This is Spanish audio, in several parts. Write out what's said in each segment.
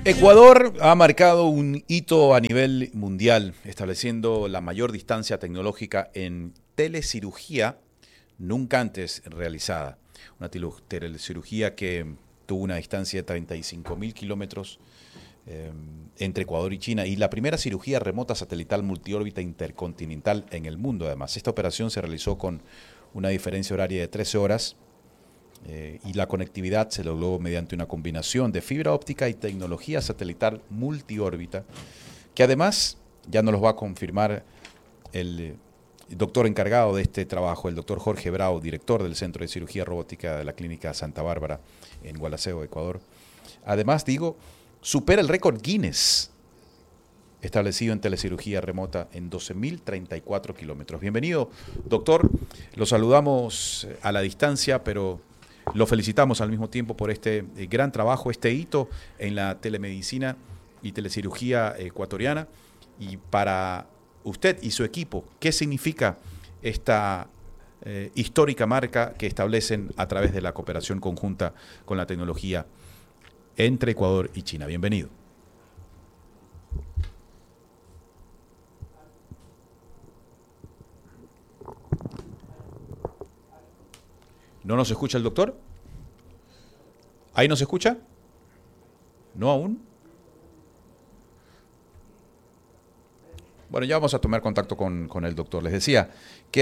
Ecuador ha marcado un hito a nivel mundial, estableciendo la mayor distancia tecnológica en telecirugía nunca antes realizada. Una telecirugía que tuvo una distancia de 35.000 kilómetros entre Ecuador y China, y la primera cirugía remota satelital multiórbita intercontinental en el mundo. Además, esta operación se realizó con una diferencia horaria de 13 horas y la conectividad se logró mediante una combinación de fibra óptica y tecnología satelital multiórbita, que además ya nos lo va a confirmar el doctor encargado de este trabajo, el doctor Jorge Bravo, director del Centro de Cirugía Robótica de la Clínica Santa Bárbara en Gualaceo, Ecuador. Además, supera el récord Guinness establecido en telecirugía remota en 12.034 kilómetros. Bienvenido, doctor. Lo saludamos a la distancia, pero lo felicitamos al mismo tiempo por este gran trabajo, este hito en la telemedicina y telecirugía ecuatoriana. Y para usted y su equipo, ¿qué significa esta histórica marca que establecen a través de la cooperación conjunta con la tecnología entre Ecuador y China? Bienvenido. ¿No nos escucha el doctor? ¿Ahí nos escucha? ¿No aún? Bueno, ya vamos a tomar contacto con el doctor. Les decía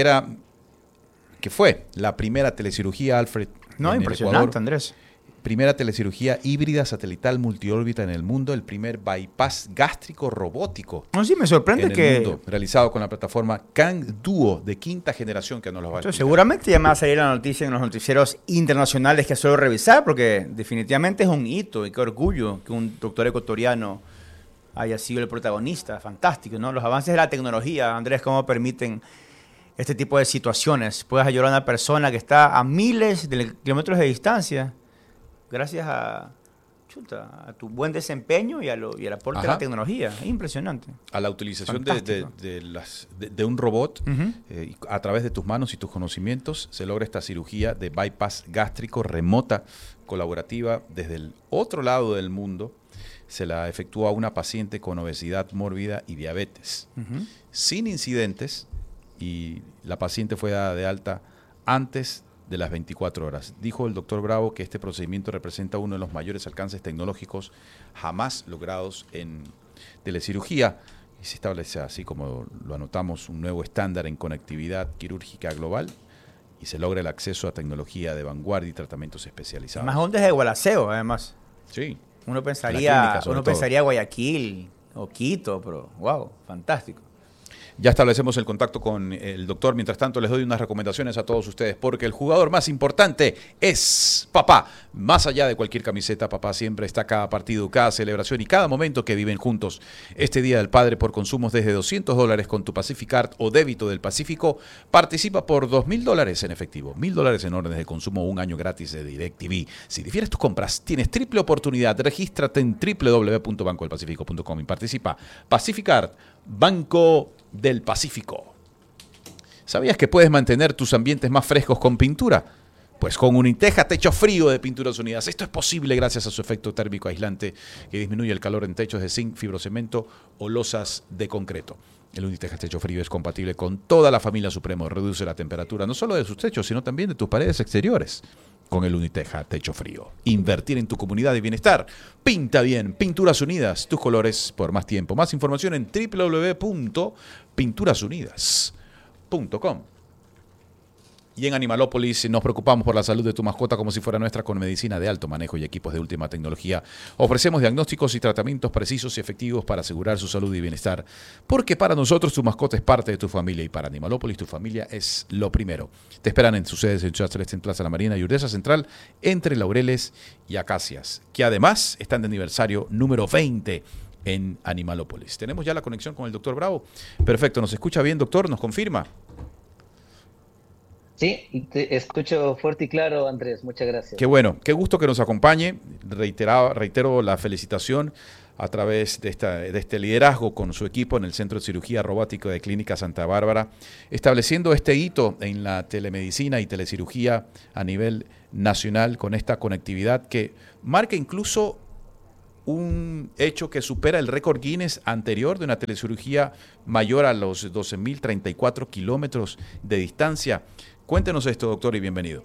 que fue la primera telecirugía, Alfred, no, en impresionante, Ecuador. Andrés. Primera telecirugía híbrida satelital multiórbita en el mundo, el primer bypass gástrico robótico. No, sí, me sorprende en el que mundo, realizado con la plataforma Kang Duo de quinta generación, que nos lo va a explicar. Seguramente ya me va a salir la noticia en los noticieros internacionales que suelo revisar, porque definitivamente es un hito y qué orgullo que un doctor ecuatoriano haya sido el protagonista. Fantástico, ¿no? Los avances de la tecnología, Andrés, cómo permiten este tipo de situaciones. Puedes ayudar a una persona que está a miles de kilómetros de distancia gracias a tu buen desempeño y al aporte de la tecnología. Es impresionante. A la utilización de un robot, a través de tus manos y tus conocimientos, se logra esta cirugía de bypass gástrico remota, colaborativa, desde el otro lado del mundo. Se la efectúa a una paciente con obesidad mórbida y diabetes, sin incidentes, y la paciente fue dada de alta antes de las 24 horas. Dijo el doctor Bravo que este procedimiento representa uno de los mayores alcances tecnológicos jamás logrados en telecirugía, y se establece, así como lo anotamos, un nuevo estándar en conectividad quirúrgica global, y se logra el acceso a tecnología de vanguardia y tratamientos especializados. Más aún desde Gualaceo, además. Sí. Uno pensaría Guayaquil o Quito, pero wow, fantástico. Ya establecemos el contacto con el doctor. Mientras tanto, les doy unas recomendaciones a todos ustedes, porque el jugador más importante es papá. Más allá de cualquier camiseta, papá siempre está cada partido, cada celebración y cada momento que viven juntos. Este Día del Padre, por consumos desde $200 con tu Pacificard o débito del Pacífico, participa por $2.000 en efectivo, $1.000 en órdenes de consumo, un año gratis de DirecTV. Si difieres tus compras, tienes triple oportunidad. Regístrate en www.bancodelpacifico.com y participa. Pacificard, Banco del Pacífico. ¿Sabías que puedes mantener tus ambientes más frescos con pintura? Pues con Uniteja Techo Frío de Pinturas Unidas. Esto es posible gracias a su efecto térmico aislante que disminuye el calor en techos de zinc, fibrocemento o losas de concreto. El Uniteja Techo Frío es compatible con toda la familia Supremo. Reduce la temperatura no solo de sus techos, sino también de tus paredes exteriores. Con el Uniteja Techo Frío. Invertir en tu comunidad de bienestar. Pinta bien. Pinturas Unidas. Tus colores por más tiempo. Más información en www.pinturasunidas.com. Y en Animalópolis nos preocupamos por la salud de tu mascota como si fuera nuestra, con medicina de alto manejo y equipos de última tecnología. Ofrecemos diagnósticos y tratamientos precisos y efectivos para asegurar su salud y bienestar. Porque para nosotros tu mascota es parte de tu familia, y para Animalópolis tu familia es lo primero. Te esperan en sus sedes en Ciudad Celeste, en Plaza La Marina y Urdesa Central, entre Laureles y Acacias, que además están de aniversario número 20 en Animalópolis. Tenemos ya la conexión con el doctor Bravo. Perfecto, ¿nos escucha bien, doctor? ¿Nos confirma? Sí, te escucho fuerte y claro, Andrés. Muchas gracias. Qué bueno, qué gusto que nos acompañe. Reitero la felicitación a través de este liderazgo con su equipo en el Centro de Cirugía Robótica de Clínica Santa Bárbara, estableciendo este hito en la telemedicina y telecirugía a nivel nacional, con esta conectividad que marca incluso un hecho que supera el récord Guinness anterior de una telecirugía mayor a los 12.034 kilómetros de distancia. Cuéntenos esto, doctor, y bienvenido.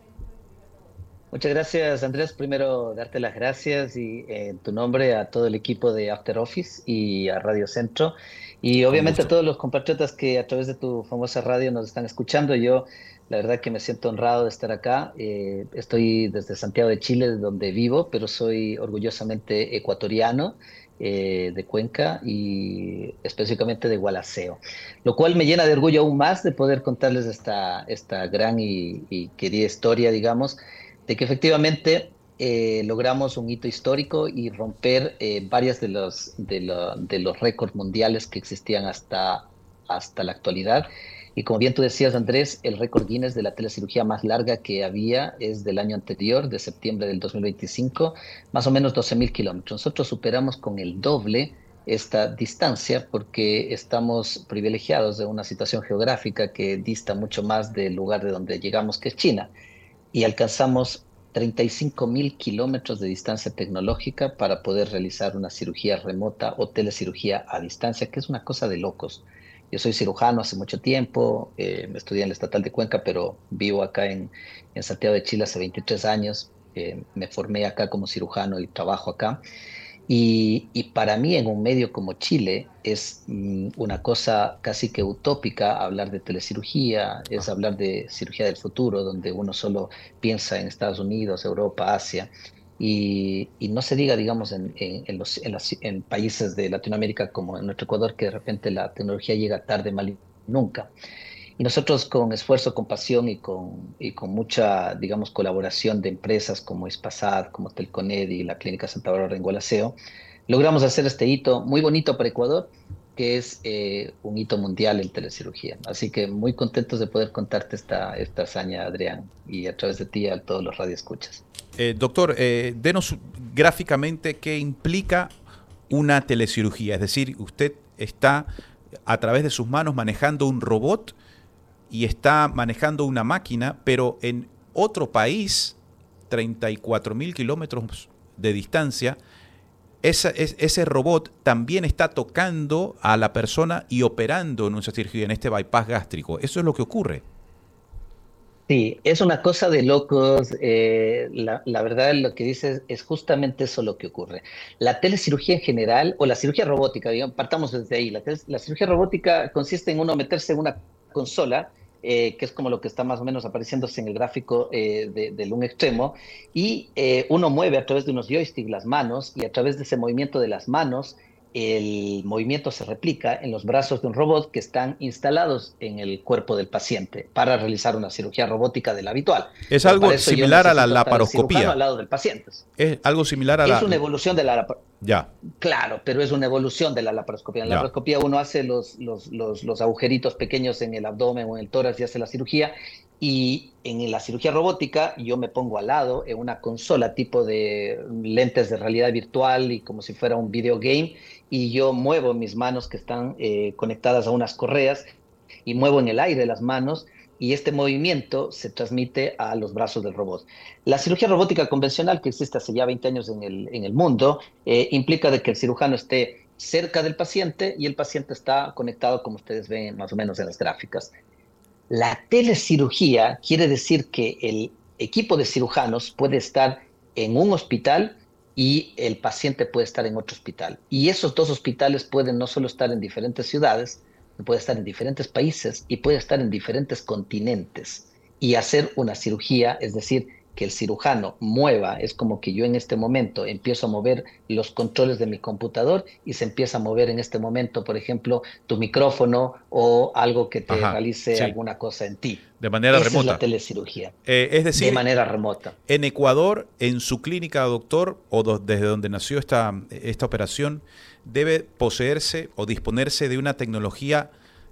Muchas gracias, Andrés. Primero, darte las gracias y en tu nombre a todo el equipo de After Office y a Radio Centro. Y Con obviamente a gusto. todos los compatriotas que a través de tu famosa radio nos están escuchando. Yo, la verdad que me siento honrado de estar acá. Estoy desde Santiago de Chile, donde vivo, pero soy orgullosamente ecuatoriano, de Cuenca y específicamente de Gualaceo, lo cual me llena de orgullo aún más de poder contarles esta gran y querida historia, digamos, de que efectivamente logramos un hito histórico y romper varias de los récords mundiales que existían hasta la actualidad. Y como bien tú decías, Andrés, el récord Guinness de la telecirugía más larga que había es del año anterior, de septiembre del 2025, más o menos 12.000 kilómetros. Nosotros superamos con el doble esta distancia porque estamos privilegiados de una situación geográfica que dista mucho más del lugar de donde llegamos, que es China, y alcanzamos 35.000 kilómetros de distancia tecnológica para poder realizar una cirugía remota o telecirugía a distancia, que es una cosa de locos. Yo soy cirujano hace mucho tiempo, estudié en la Estatal de Cuenca, pero vivo acá en Santiago de Chile hace 23 años. Me formé acá como cirujano y trabajo acá. Y para mí en un medio como Chile es una cosa casi que utópica hablar de telecirugía, es hablar de cirugía del futuro, donde uno solo piensa en Estados Unidos, Europa, Asia, y no se diga, digamos, en países de Latinoamérica como en nuestro Ecuador, que de repente la tecnología llega tarde, mal y nunca. Y nosotros con esfuerzo, con pasión y con mucha, digamos, colaboración de empresas como Ispasat, como Telconet y la Clínica Santa Bárbara en Gualaceo, logramos hacer este hito muy bonito para Ecuador, que es un hito mundial en telecirugía. Así que muy contentos de poder contarte esta hazaña, Adrián, y a través de ti a todos los radioescuchas. Doctor, denos gráficamente qué implica una telecirugía. Es decir, usted está a través de sus manos manejando un robot y está manejando una máquina, pero en otro país, 34.000 kilómetros de distancia, ese robot también está tocando a la persona y operando en una cirugía, en este bypass gástrico. Eso es lo que ocurre. Sí, es una cosa de locos. La verdad, lo que dices es justamente eso lo que ocurre. La telecirugía en general, o la cirugía robótica, digamos, partamos desde ahí. La cirugía robótica consiste en uno meterse en una consola, que es como lo que está más o menos apareciéndose en el gráfico del un extremo, y uno mueve a través de unos joysticks las manos, y a través de ese movimiento de las manos, el movimiento se replica en los brazos de un robot que están instalados en el cuerpo del paciente para realizar una cirugía robótica de la habitual. Es Pero para algo eso yo similar a la necesito estar el cirujano laparoscopía. al lado del paciente. Es algo similar a Es la... una evolución de la... Ya, Claro, pero es una evolución de la laparoscopía. En la ya. laparoscopía uno hace los agujeritos pequeños en el abdomen o en el tórax y hace la cirugía. Y en la cirugía robótica yo me pongo al lado en una consola tipo de lentes de realidad virtual y como si fuera un video game, y yo muevo mis manos que están conectadas a unas correas y muevo en el aire las manos, y este movimiento se transmite a los brazos del robot. La cirugía robótica convencional, que existe hace ya 20 años en el mundo, implica de que el cirujano esté cerca del paciente y el paciente está conectado, como ustedes ven más o menos en las gráficas. La telecirugía quiere decir que el equipo de cirujanos puede estar en un hospital y el paciente puede estar en otro hospital. Y esos dos hospitales pueden no solo estar en diferentes ciudades, puede estar en diferentes países y puede estar en diferentes continentes y hacer una cirugía, es decir, que el cirujano mueva, es como que yo en este momento empiezo a mover los controles de mi computador y se empieza a mover en este momento, por ejemplo, tu micrófono o algo que te Ajá, realice sí. alguna cosa en ti. De manera Esa es remota. la telecirugía, Es de decir, manera remota. en Ecuador, en su clínica, doctor, o desde donde nació esta operación, debe poseerse o disponerse de una tecnología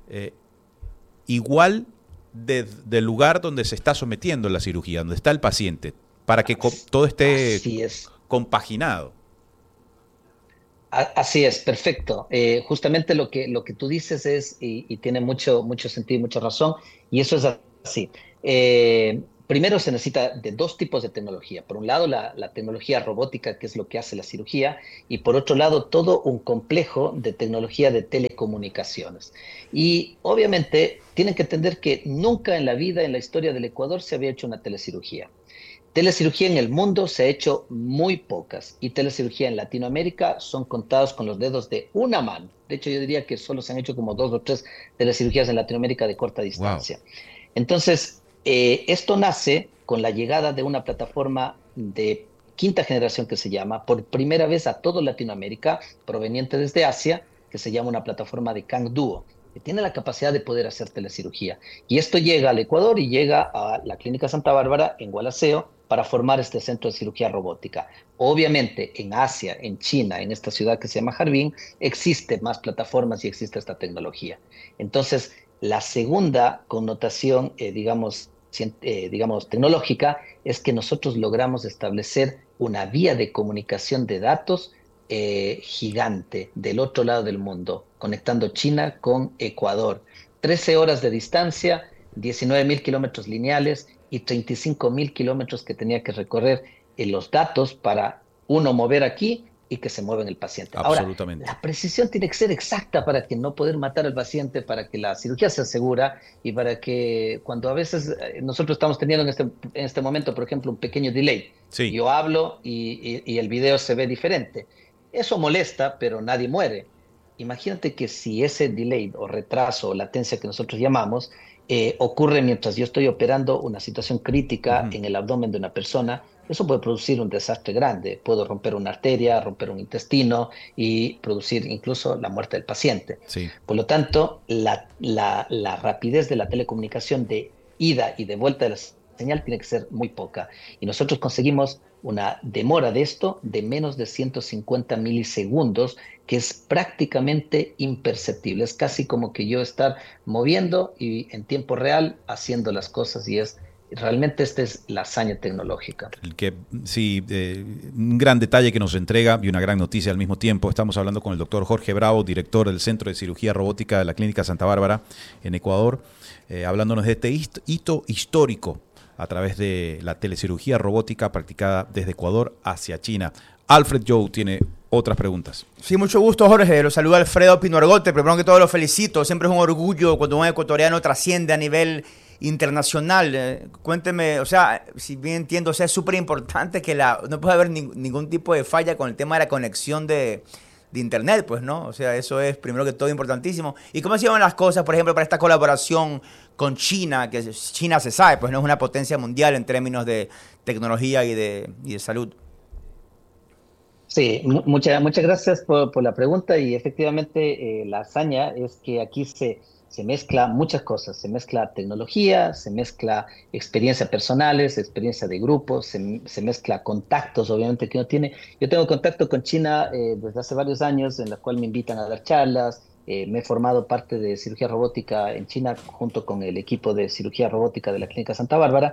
igual del lugar donde se está sometiendo la cirugía, donde está el paciente, para que todo esté Así es. compaginado. Así es, perfecto. Justamente lo que tú dices es, y tiene mucho sentido y mucha razón, y eso es así. primero se necesita de dos tipos de tecnología. Por un lado, la tecnología robótica, que es lo que hace la cirugía, y por otro lado, todo un complejo de tecnología de telecomunicaciones. Y obviamente tienen que entender que nunca en la vida, en la historia del Ecuador, se había hecho una telecirugía. Telecirugía en el mundo se ha hecho muy pocas y telecirugía en Latinoamérica son contados con los dedos de una mano. De hecho, yo diría que solo se han hecho como 2 o 3 telecirugías en Latinoamérica de corta Wow. distancia. Entonces, esto nace con la llegada de una plataforma de quinta generación que se llama, por primera vez a toda Latinoamérica, proveniente desde Asia, que se llama una plataforma de Kang Duo, que tiene la capacidad de poder hacer telecirugía. Y esto llega al Ecuador y llega a la Clínica Santa Bárbara en Gualaceo para formar este centro de cirugía robótica. Obviamente en Asia, en China, en esta ciudad que se llama Harbin, existen más plataformas y existe esta tecnología. Entonces, la segunda connotación, digamos, tecnológica, es que nosotros logramos establecer una vía de comunicación de datos gigante del otro lado del mundo, conectando China con Ecuador. 13 horas de distancia, 19.000 kilómetros lineales y 35.000 kilómetros que tenía que recorrer en los datos para uno mover aquí y que se mueva en el paciente. Ahora, Absolutamente. la precisión tiene que ser exacta para que no poder matar al paciente, para que la cirugía sea segura y para que cuando a veces nosotros estamos teniendo en este momento, por ejemplo, un pequeño delay. Sí. Yo hablo y el video se ve diferente. Eso molesta, pero nadie muere. Imagínate que si ese delay o retraso o latencia que nosotros llamamos ocurre mientras yo estoy operando una situación crítica Ujú. en el abdomen de una persona, eso puede producir un desastre grande. Puedo romper una arteria, romper un intestino y producir incluso la muerte del paciente. Sí. Por lo tanto, la rapidez de la telecomunicación de ida y de vuelta de la señal tiene que ser muy poca. Y nosotros conseguimos una demora de esto de menos de 150 milisegundos, que es prácticamente imperceptible. Es casi como que yo estar moviendo y en tiempo real haciendo las cosas y realmente esta es la hazaña tecnológica. Sí, un gran detalle que nos entrega y una gran noticia al mismo tiempo. Estamos hablando con el doctor Jorge Bravo, director del Centro de Cirugía Robótica de la Clínica Santa Bárbara en Ecuador, hablándonos de este hito histórico a través de la telecirugía robótica practicada desde Ecuador hacia China. Alfred Joe tiene otras preguntas. Sí, mucho gusto, Jorge. Lo saluda Alfredo Pino Argote. Primero que todo, lo felicito. Siempre es un orgullo cuando un ecuatoriano trasciende a nivel internacional. Cuénteme, o sea, si bien entiendo, o sea, es súper importante que no puede haber ningún tipo de falla con el tema de la conexión de internet, pues, ¿no? O sea, eso es primero que todo importantísimo. ¿Y cómo se llevan las cosas, por ejemplo, para esta colaboración con China? Que China se sabe, pues no es una potencia mundial en términos de tecnología y de salud. Sí, muchas gracias por la pregunta y efectivamente la hazaña es que aquí se mezcla muchas cosas, se mezcla tecnología, se mezcla experiencias personales, experiencia de grupos, se mezcla contactos, obviamente que uno tiene. Yo tengo contacto con China desde hace varios años en la cual me invitan a dar charlas. Me he formado parte de cirugía robótica en China junto con el equipo de cirugía robótica de la Clínica Santa Bárbara.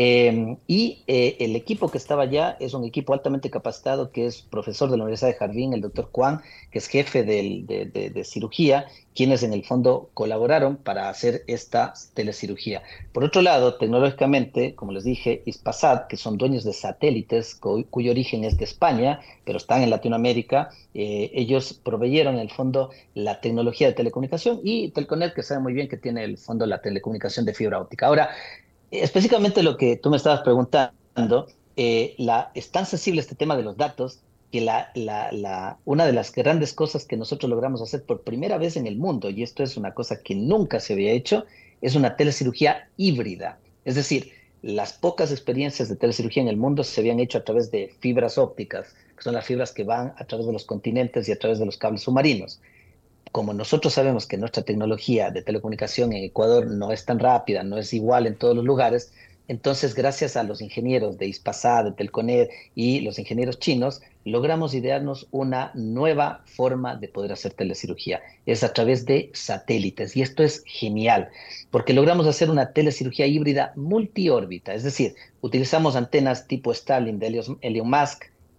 El equipo que estaba allá es un equipo altamente capacitado que es profesor de la Universidad de Harbin, el doctor Kwang, que es jefe de cirugía, quienes en el fondo colaboraron para hacer esta telecirugía. Por otro lado, tecnológicamente, como les dije, Hispasat, que son dueños de satélites cuyo origen es de España, pero están en Latinoamérica, ellos proveyeron en el fondo la tecnología de telecomunicación y Telconet, que sabe muy bien que tiene el fondo la telecomunicación de fibra óptica. Ahora, específicamente lo que tú me estabas preguntando, es tan sensible este tema de los datos que una de las grandes cosas que nosotros logramos hacer por primera vez en el mundo, y esto es una cosa que nunca se había hecho, es una telecirugía híbrida. Es decir, las pocas experiencias de telecirugía en el mundo se habían hecho a través de fibras ópticas, que son las fibras que van a través de los continentes y a través de los cables submarinos. Como nosotros sabemos que nuestra tecnología de telecomunicación en Ecuador no es tan rápida, no es igual en todos los lugares, entonces gracias a los ingenieros de Hispasat, de Telconet y los ingenieros chinos, logramos idearnos una nueva forma de poder hacer telecirugía. Es a través de satélites y esto es genial porque logramos hacer una telecirugía híbrida multiórbita, es decir, utilizamos antenas tipo Starlink de Elon Musk,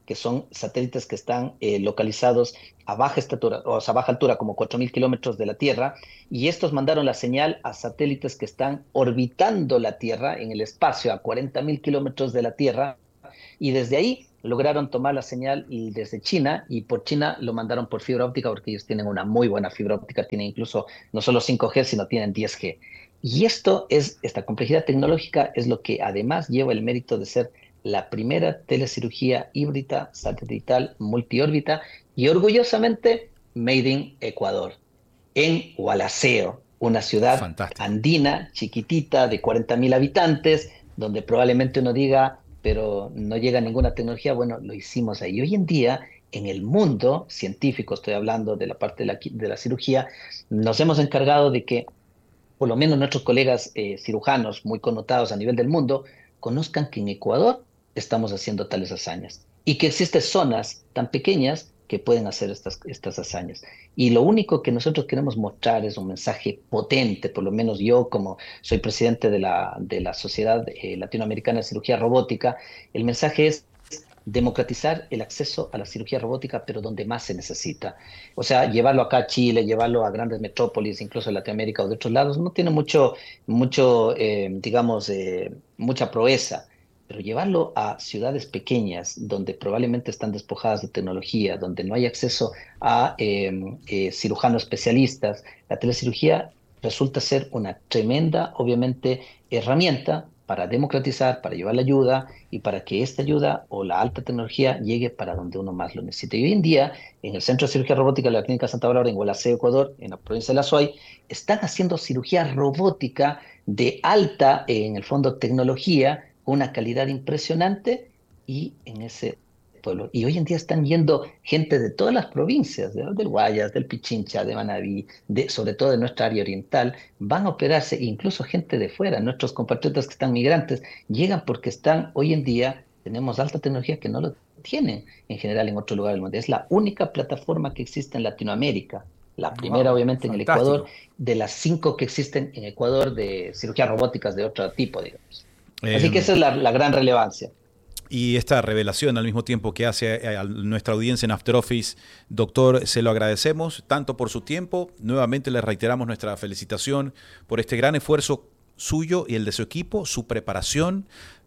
que son satélites que están localizados a baja estatura, o sea, a baja altura, como 4.000 kilómetros de la Tierra, y estos mandaron la señal a satélites que están orbitando la Tierra en el espacio a 40.000 kilómetros de la Tierra, y desde ahí lograron tomar la señal y desde China, y por China lo mandaron por fibra óptica, porque ellos tienen una muy buena fibra óptica, tienen incluso no solo 5G, sino tienen 10G. Y esta complejidad tecnológica es lo que además lleva el mérito de ser la primera telecirugía híbrida satelital multiórbita y orgullosamente made in Ecuador, en Hualaceo, una ciudad Fantástico. andina, chiquitita, de 40.000 habitantes, donde probablemente uno diga, pero no llega ninguna tecnología. Bueno, lo hicimos ahí. Hoy en día, en el mundo científico, estoy hablando de la parte de la cirugía, nos hemos encargado de que por lo menos nuestros colegas cirujanos muy connotados a nivel del mundo conozcan que en Ecuador estamos haciendo tales hazañas y que existen zonas tan pequeñas que pueden hacer estas hazañas. Y lo único que nosotros queremos mostrar es un mensaje potente, por lo menos yo, como soy presidente de la Sociedad Latinoamericana de Cirugía Robótica, el mensaje es democratizar el acceso a la cirugía robótica, pero donde más se necesita. O sea, llevarlo acá a Chile, llevarlo a grandes metrópolis, incluso a Latinoamérica o de otros lados, no tiene mucha proeza, pero llevarlo a ciudades pequeñas, donde probablemente están despojadas de tecnología, donde no hay acceso a cirujanos especialistas, la telecirugía resulta ser una tremenda, obviamente, herramienta para democratizar, para llevar la ayuda y para que esta ayuda o la alta tecnología llegue para donde uno más lo necesita. Y hoy en día, en el Centro de Cirugía Robótica de la Clínica Santa Bárbara, en Hualaceo, Ecuador, en la provincia de La Suay, están haciendo cirugía robótica de alta, en el fondo, tecnología, con una calidad impresionante, y en ese pueblo. Y hoy en día están yendo gente de todas las provincias, del Guayas, del Pichincha, de Manabí, sobre todo de nuestra área oriental, van a operarse, incluso gente de fuera, nuestros compatriotas que están migrantes, llegan porque hoy en día tenemos alta tecnología que no lo tienen en general en otro lugar del mundo. Es la única plataforma que existe en Latinoamérica. La primera, obviamente, en el Ecuador, de las 5 que existen en Ecuador de cirugías robóticas de otro tipo, digamos. Así que esa es la gran relevancia. Y esta revelación al mismo tiempo que hace a nuestra audiencia en After Office, doctor, se lo agradecemos tanto por su tiempo. Nuevamente le reiteramos nuestra felicitación por este gran esfuerzo suyo y el de su equipo, su preparación,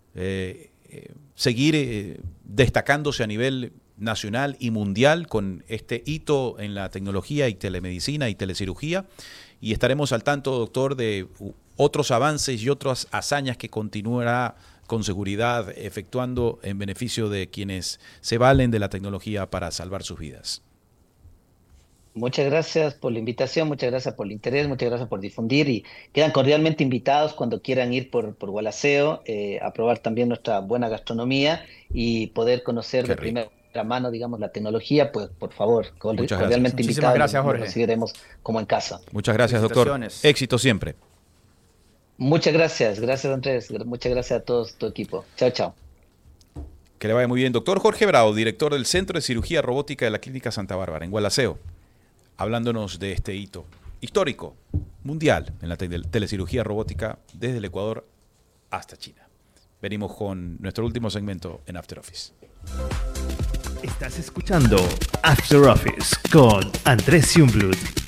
seguir destacándose a nivel nacional y mundial con este hito en la tecnología y telemedicina y telecirugía. Y estaremos al tanto, doctor, de otros avances y otras hazañas que continuará con seguridad efectuando en beneficio de quienes se valen de la tecnología para salvar sus vidas. Muchas gracias por la invitación, muchas gracias por el interés, muchas gracias por difundir, y quedan cordialmente invitados cuando quieran ir por Hualaceo a probar también nuestra buena gastronomía y poder conocer de primera mano, digamos, la tecnología. Pues por favor, cordialmente invitados. Muchísimas gracias, Jorge. Nos recibiremos como en casa. Muchas gracias, doctor. Éxito siempre. Muchas gracias, gracias Andrés, muchas gracias a todos tu equipo. Chao, chao. Que le vaya muy bien. Doctor Jorge Bravo, director del Centro de Cirugía Robótica de la Clínica Santa Bárbara, en Hualaceo, hablándonos de este hito histórico, mundial, en la telecirugía robótica desde el Ecuador hasta China. Venimos con nuestro último segmento en After Office. Estás escuchando After Office con Andrés Jungblut.